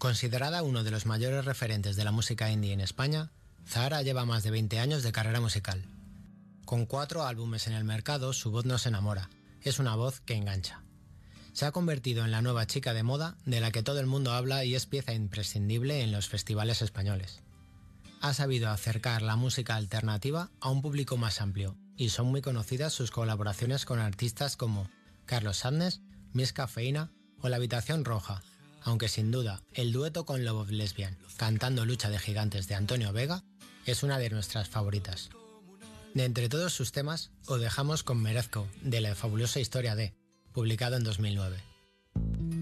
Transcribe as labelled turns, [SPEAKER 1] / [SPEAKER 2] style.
[SPEAKER 1] Considerada uno de los mayores referentes de la música indie en España, Zahara lleva más de 20 años de carrera musical. Con 4 álbumes en el mercado, su voz nos enamora. Es una voz que engancha. Se ha convertido en la nueva chica de moda de la que todo el mundo habla y es pieza imprescindible en los festivales españoles. Ha sabido acercar la música alternativa a un público más amplio y son muy conocidas sus colaboraciones con artistas como Carlos Sadness, Miss Cafeína o La Habitación Roja, aunque sin duda el dueto con Love of Lesbian, cantando Lucha de Gigantes de Antonio Vega, es una de nuestras favoritas. De entre todos sus temas, os dejamos con Merezco, de La fabulosa historia de, publicado en 2009.